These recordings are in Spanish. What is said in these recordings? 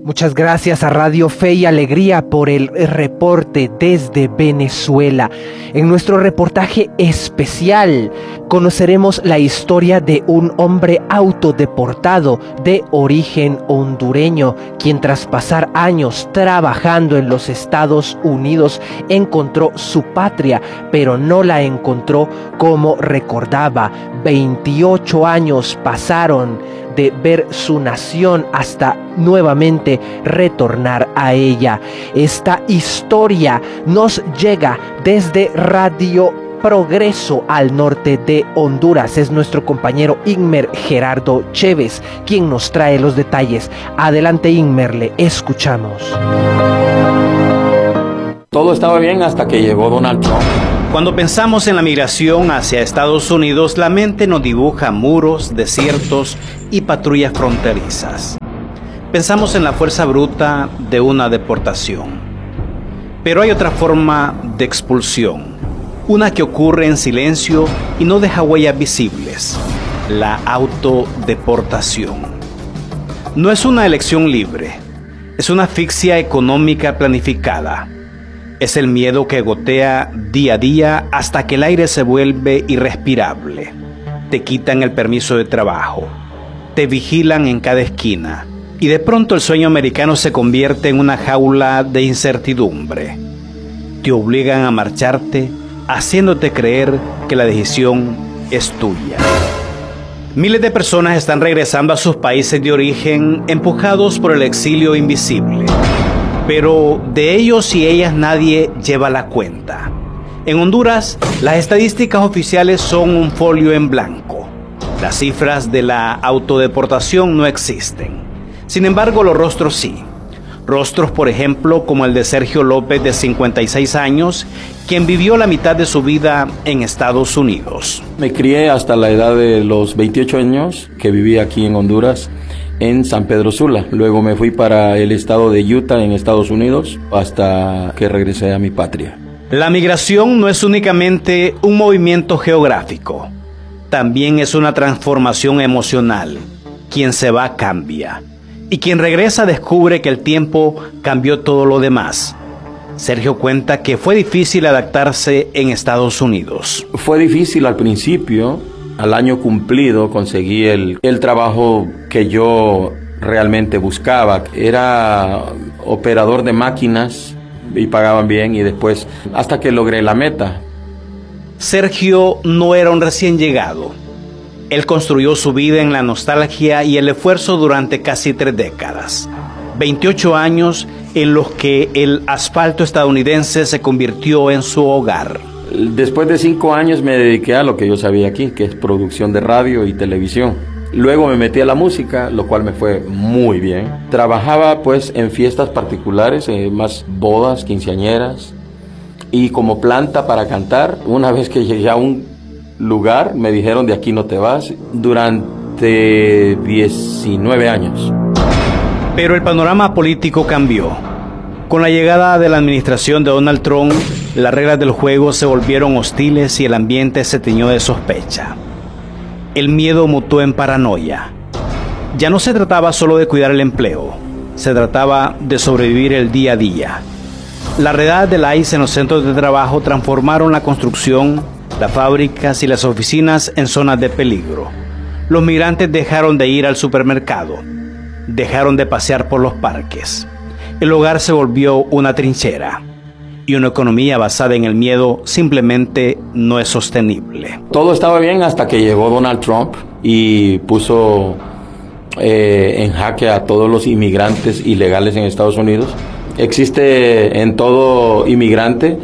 Muchas gracias a Radio Fe y Alegría por el reporte desde Venezuela. En nuestro reportaje especial conoceremos la historia de un hombre autodeportado de origen hondureño, quien tras pasar años trabajando en los Estados Unidos encontró su patria, pero no la encontró como recordaba. 28 años pasaron de ver su nación hasta nuevamente retornar a ella. Esta historia nos llega desde Radio Progreso al norte de Honduras. Es nuestro compañero Inmer Gerardo Chévez quien nos trae los detalles. Adelante, Inmer, le escuchamos. Todo estaba bien hasta que llegó Donald Trump. Cuando pensamos en la migración hacia Estados Unidos, la mente nos dibuja muros, desiertos y patrullas fronterizas. Pensamos en la fuerza bruta de una deportación. Pero hay otra forma de expulsión, una que ocurre en silencio y no deja huellas visibles: la autodeportación. No es una elección libre, es una asfixia económica planificada. Es el miedo que gotea día a día hasta que el aire se vuelve irrespirable. Te quitan el permiso de trabajo, te vigilan en cada esquina y de pronto el sueño americano se convierte en una jaula de incertidumbre. Te obligan a marcharte, haciéndote creer que la decisión es tuya. Miles de personas están regresando a sus países de origen empujados por el exilio invisible. Pero de ellos y ellas nadie lleva la cuenta. En Honduras, las estadísticas oficiales son un folio en blanco. Las cifras de la autodeportación no existen. Sin embargo, los rostros sí. Rostros, por ejemplo, como el de Sergio López, de 56 años, quien vivió la mitad de su vida en Estados Unidos. Me crié hasta la edad de los 28 años, que viví aquí en Honduras, en San Pedro Sula. Luego me fui para el estado de Utah, en Estados Unidos, hasta que regresé a mi patria. La migración no es únicamente un movimiento geográfico, también es una transformación emocional. Quien se va cambia, y quien regresa descubre que el tiempo cambió todo lo demás. Sergio cuenta que fue difícil adaptarse en Estados Unidos. Fue difícil al principio. Al año cumplido conseguí el trabajo que yo realmente buscaba. Era operador de máquinas y pagaban bien, y después hasta que logré la meta. Sergio no era un recién llegado. Él construyó su vida en la nostalgia y el esfuerzo durante casi 3 décadas. 28 años en los que el asfalto estadounidense se convirtió en su hogar. Después de 5 años me dediqué a lo que yo sabía aquí, que es producción de radio y televisión. Luego me metí a la música, lo cual me fue muy bien. Trabajaba pues en fiestas particulares, más bodas, quinceañeras, y como planta para cantar. Una vez que llegué a un lugar, me dijeron: de aquí no te vas, durante 19 años. Pero el panorama político cambió. Con la llegada de la administración de Donald Trump, las reglas del juego se volvieron hostiles y el ambiente se teñó de sospecha. El miedo mutó en paranoia. Ya no se trataba solo de cuidar el empleo, se trataba de sobrevivir el día a día. Las redadas del ICE en los centros de trabajo transformaron la construcción, las fábricas y las oficinas en zonas de peligro. Los migrantes dejaron de ir al supermercado, dejaron de pasear por los parques. El hogar se volvió una trinchera, y una economía basada en el miedo simplemente no es sostenible. Todo estaba bien hasta que llegó Donald Trump y puso en jaque a todos los inmigrantes ilegales en Estados Unidos. Existe en todo inmigrante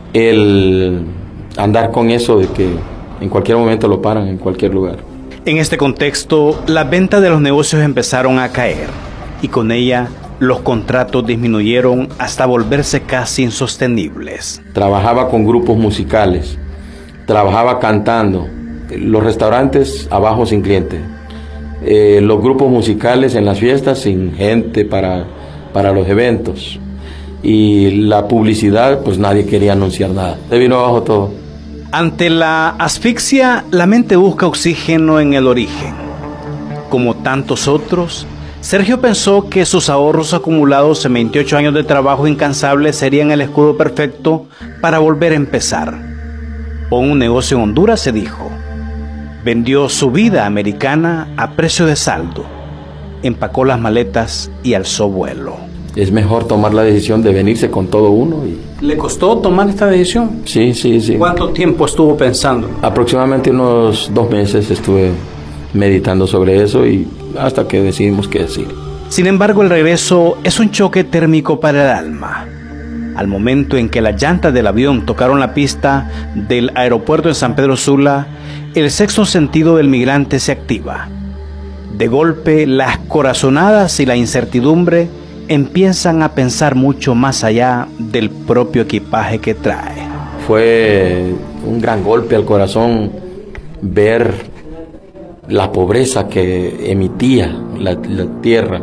el andar con eso de que en cualquier momento lo paran en cualquier lugar. En este contexto, las ventas de los negocios empezaron a caer, y con ella los contratos disminuyeron hasta volverse casi insostenibles. Trabajaba con grupos musicales, trabajaba cantando, los restaurantes abajo sin cliente, los grupos musicales en las fiestas sin gente para los eventos, y la publicidad, pues nadie quería anunciar nada. Se vino abajo todo. Ante la asfixia, la mente busca oxígeno en el origen. Como tantos otros, Sergio pensó que sus ahorros acumulados en 28 años de trabajo incansable serían el escudo perfecto para volver a empezar. Pon un negocio en Honduras, se dijo. Vendió su vida americana a precio de saldo, empacó las maletas y alzó vuelo. Es mejor tomar la decisión de venirse con todo uno. ¿Le costó tomar esta decisión? Sí. ¿Cuánto tiempo estuvo pensando? Aproximadamente unos 2 meses estuve meditando sobre eso y hasta que decidimos qué decir. Sin embargo, el regreso es un choque térmico para el alma. Al momento en que las llantas del avión tocaron la pista del aeropuerto de San Pedro Sula, el sexto sentido del migrante se activa. De golpe, las corazonadas y la incertidumbre empiezan a pensar mucho más allá del propio equipaje que trae. Fue un gran golpe al corazón ver la pobreza que emitía la tierra.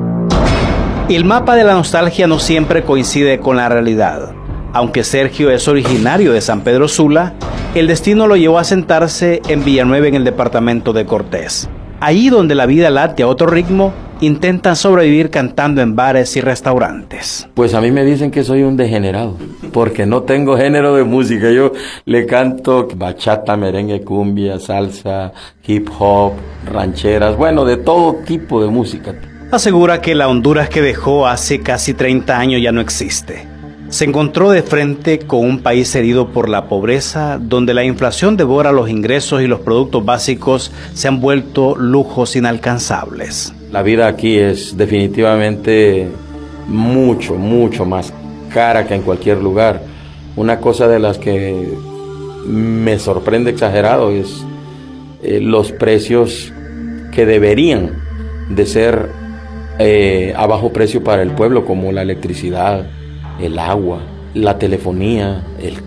Y el mapa de la nostalgia no siempre coincide con la realidad. Aunque Sergio es originario de San Pedro Sula, el destino lo llevó a sentarse en Villanueva, en el departamento de Cortés. Ahí donde la vida late a otro ritmo, intentan sobrevivir cantando en bares y restaurantes. Pues a mí me dicen que soy un degenerado, porque no tengo género de música. Yo le canto bachata, merengue, cumbia, salsa, hip hop, rancheras, bueno, de todo tipo de música. Asegura que la Honduras que dejó hace casi 30 años ya no existe. Se encontró de frente con un país herido por la pobreza, donde la inflación devora los ingresos y los productos básicos se han vuelto lujos inalcanzables. La vida aquí es definitivamente mucho más cara que en cualquier lugar. Una cosa de las que me sorprende exagerado es los precios que deberían de ser a bajo precio para el pueblo, como la electricidad, el agua, la telefonía,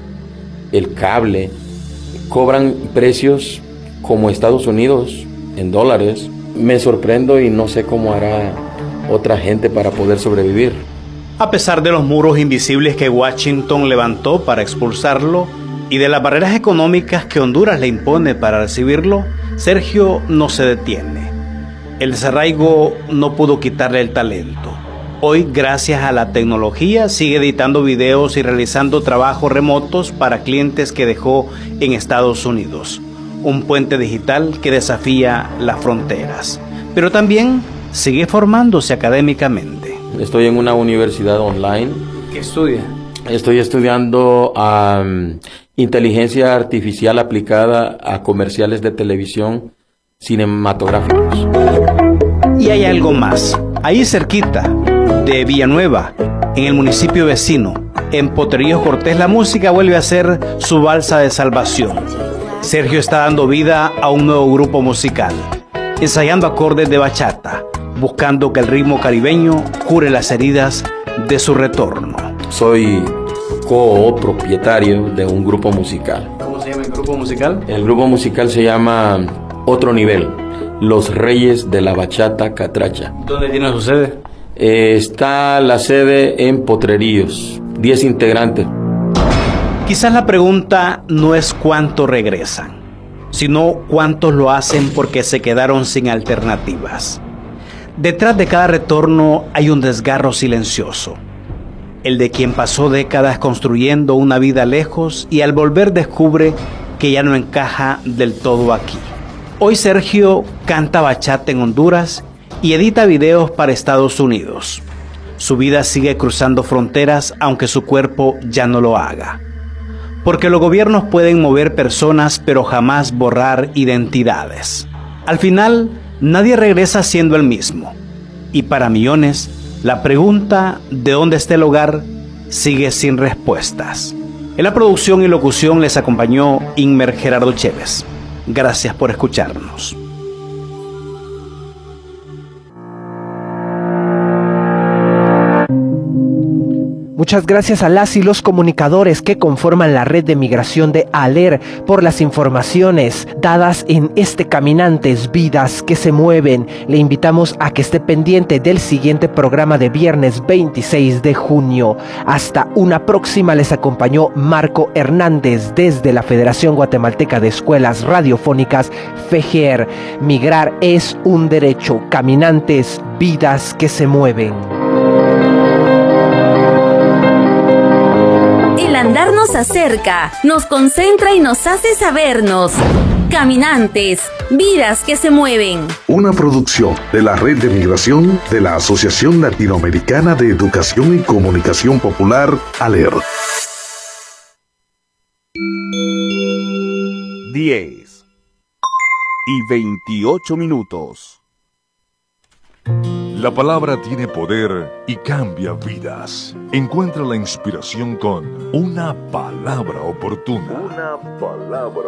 el cable. Cobran precios como Estados Unidos en dólares. Me sorprendo y no sé cómo hará otra gente para poder sobrevivir. A pesar de los muros invisibles que Washington levantó para expulsarlo y de las barreras económicas que Honduras le impone para recibirlo, Sergio no se detiene. El desarraigo no pudo quitarle el talento. Hoy, gracias a la tecnología, sigue editando videos y realizando trabajos remotos para clientes que dejó en Estados Unidos. Un puente digital que desafía las fronteras. Pero también sigue formándose académicamente. Estoy en una universidad online. ¿Qué estudia? Estoy estudiando inteligencia artificial aplicada a comerciales de televisión cinematográficos. Y hay algo más. Ahí cerquita de Villanueva, en el municipio vecino, en Potrerillos Cortés, la música vuelve a ser su balsa de salvación. Sergio está dando vida a un nuevo grupo musical, ensayando acordes de bachata, buscando que el ritmo caribeño cure las heridas de su retorno. Soy copropietario de un grupo musical. ¿Cómo se llama el grupo musical? El grupo musical se llama Otro Nivel, Los Reyes de la Bachata Catracha. ¿Dónde tiene su sede? Está la sede en Potrerillos, 10 integrantes. Quizás la pregunta no es cuántos regresan, sino cuántos lo hacen porque se quedaron sin alternativas. Detrás de cada retorno hay un desgarro silencioso, el de quien pasó décadas construyendo una vida lejos y al volver descubre que ya no encaja del todo aquí. Hoy Sergio canta bachata en Honduras y edita videos para Estados Unidos. Su vida sigue cruzando fronteras aunque su cuerpo ya no lo haga. Porque los gobiernos pueden mover personas pero jamás borrar identidades. Al final, nadie regresa siendo el mismo. Y para millones, la pregunta de dónde está el hogar sigue sin respuestas. En la producción y locución les acompañó Inmer Gerardo Chévez. Gracias por escucharnos. Muchas gracias a las y los comunicadores que conforman la red de migración de ALER por las informaciones dadas en este Caminantes, Vidas que se Mueven. Le invitamos a que esté pendiente del siguiente programa de viernes 26 de junio. Hasta una próxima. Les acompañó Marco Hernández desde la Federación Guatemalteca de Escuelas Radiofónicas, FEGER. Migrar es un derecho. Caminantes, vidas que se mueven. El andar nos acerca, nos concentra y nos hace sabernos. Caminantes, vidas que se mueven. Una producción de la Red de Migración de la Asociación Latinoamericana de Educación y Comunicación Popular, ALER. 10:28. La palabra tiene poder y cambia vidas. Encuentra la inspiración con una palabra oportuna.